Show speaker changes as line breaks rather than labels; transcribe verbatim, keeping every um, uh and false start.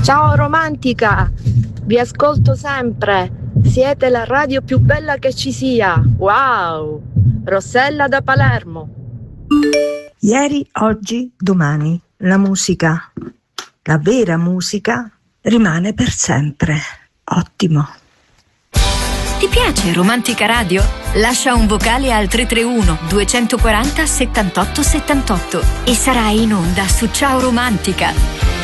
Ciao romantica, vi ascolto sempre, siete la radio più bella che ci sia, wow! Rossella da Palermo.
Ieri, oggi, domani, la musica, la vera musica, rimane per sempre. Ottimo.
Ti piace Romantica Radio? Lascia un vocale al tre tre uno due quattro zero settantotto settantotto e sarai in onda su Ciao Romantica.